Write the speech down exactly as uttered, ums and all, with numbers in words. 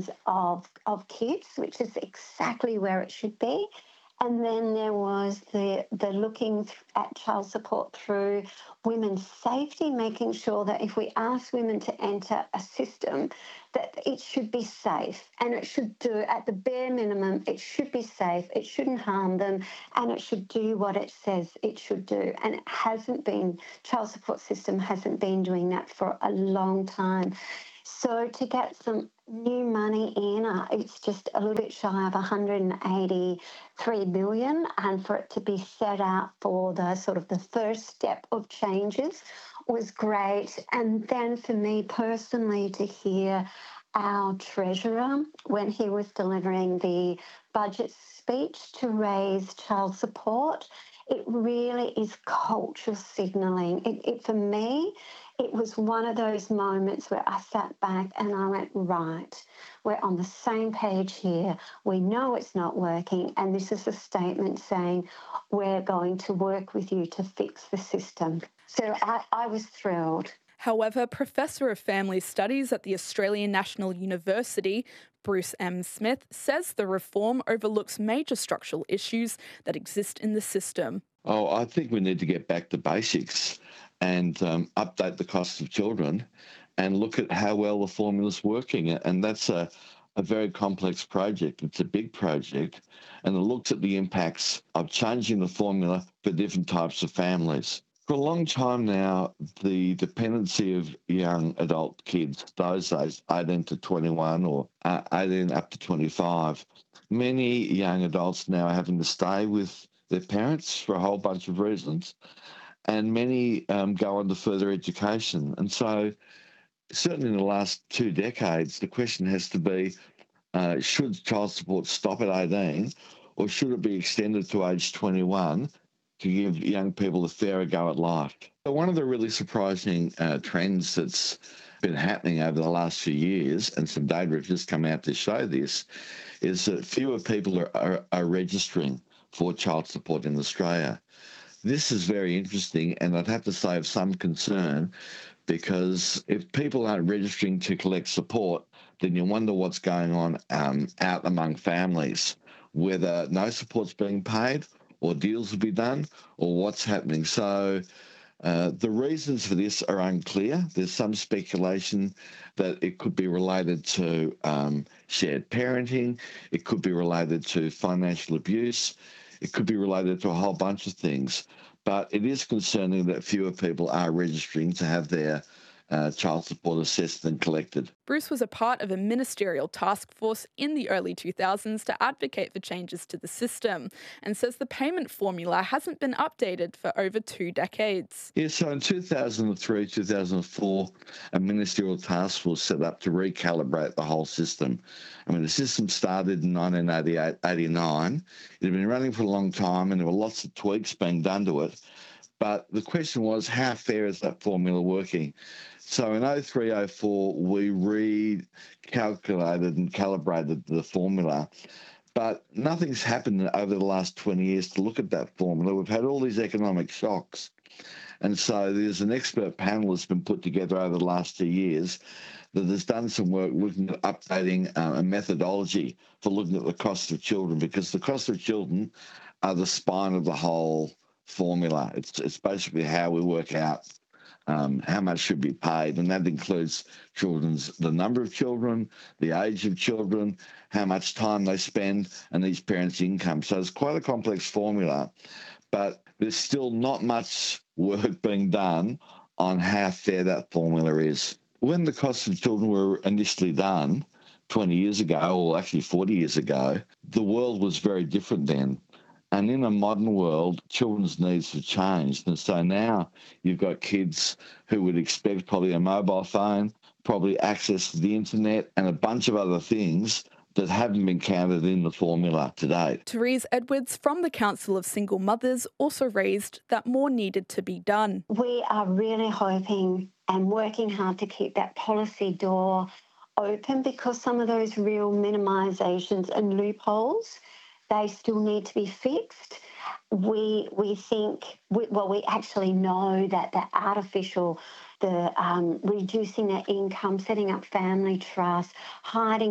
thousands of, of kids, which is exactly where it should be. And then there was the, the looking at child support through women's safety, making sure that if we ask women to enter a system, that it should be safe, and it should do, at the bare minimum, it should be safe, it shouldn't harm them, and it should do what it says it should do. And it hasn't been, child support system hasn't been doing that for a long time. So to get some new money in, uh, it's just a little bit shy of one hundred eighty-three billion, and for it to be set out for the sort of the first step of changes was great. And then for me personally to hear our Treasurer, when he was delivering the budget speech, to raise child support, it really is cultural signalling. It, it, for me, it was one of those moments where I sat back and I went, right, we're on the same page here. We know it's not working, and this is a statement saying we're going to work with you to fix the system. So I, I was thrilled. However, Professor of Family Studies at the Australian National University, Bruce M. Smith, says the reform overlooks major structural issues that exist in the system. Oh, I think we need to get back to basics and um, update the costs of children and look at how well the formula's working. And that's a, a very complex project. It's a big project, and it looks at the impacts of changing the formula for different types of families. For a long time now, the dependency of young adult kids, those aged eighteen to twenty-one or uh, eighteen up to twenty-five, many young adults now are having to stay with their parents for a whole bunch of reasons, and many um, go on to further education. And so certainly in the last two decades, the question has to be, uh, should child support stop at eighteen, or should it be extended to age twenty-one to give young people a fairer go at life? So one of the really surprising uh, trends that's been happening over the last few years, and some data have just come out to show this, is that fewer people are, are, are registering for child support in Australia. This is very interesting, and I'd have to say of some concern, because if people aren't registering to collect support, then you wonder what's going on um, out among families, whether no support's being paid or deals will be done, or what's happening. So uh, the reasons for this are unclear. There's some speculation that it could be related to um, shared parenting, it could be related to financial abuse, it could be related to a whole bunch of things. But it is concerning that fewer people are registering to have their uh, child support assessed and collected. Bruce was a part of a ministerial task force in the early two thousands to advocate for changes to the system, and says the payment formula hasn't been updated for over two decades. Yeah, so in two thousand three, two thousand four, a ministerial task force set up to recalibrate the whole system. I mean, the system started in nineteen eighty-eight, eighty-nine. It had been running for a long time, and there were lots of tweaks being done to it. But the question was, how fair is that formula working? So in oh three oh four, we recalculated and calibrated the formula, but nothing's happened over the last twenty years to look at that formula. We've had all these economic shocks. And so there's an expert panel that's been put together over the last two years that has done some work looking at updating uh, a methodology for looking at the cost of children, because the cost of children are the spine of the whole formula. It's, it's basically how we work out Um, how much should be paid, and that includes children's, the number of children, the age of children, how much time they spend, and each parent's income. So it's quite a complex formula, but there's still not much work being done on how fair that formula is. When the costs of children were initially done twenty years ago, or actually forty years ago, the world was very different then. And in a modern world, children's needs have changed. And so now you've got kids who would expect probably a mobile phone, probably access to the internet, and a bunch of other things that haven't been counted in the formula to date. Therese Edwards from the Council of Single Mothers also raised that more needed to be done. We are really hoping and working hard to keep that policy door open, because some of those real minimisations and loopholes, they still need to be fixed. We we think, we, well, we actually know that the artificial, the um, reducing their income, setting up family trusts, hiding